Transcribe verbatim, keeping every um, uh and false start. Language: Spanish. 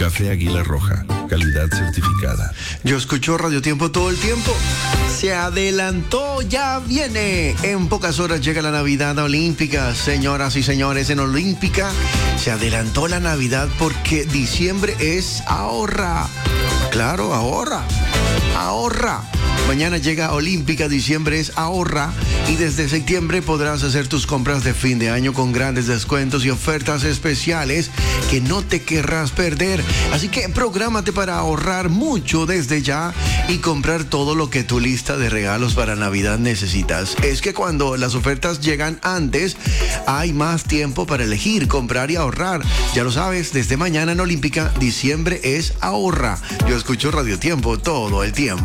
Café Águila Roja, calidad certificada. Yo escucho Radio Tiempo todo el tiempo. Se adelantó, ya viene. En pocas horas llega la Navidad Olímpica. Señoras y señores, en Olímpica se adelantó la Navidad porque diciembre es ahorra. Claro, ahorra. Ahorra. Mañana llega Olímpica, diciembre es ahorra y desde septiembre podrás hacer tus compras de fin de año con grandes descuentos y ofertas especiales que no te querrás perder. Así que prográmate para ahorrar mucho desde ya y comprar todo lo que tu lista de regalos para Navidad necesitas. Es que cuando las ofertas llegan antes, hay más tiempo para elegir, comprar y ahorrar. Ya lo sabes, desde mañana en Olímpica, diciembre es ahorra. Yo escucho Radio Tiempo todo el tiempo.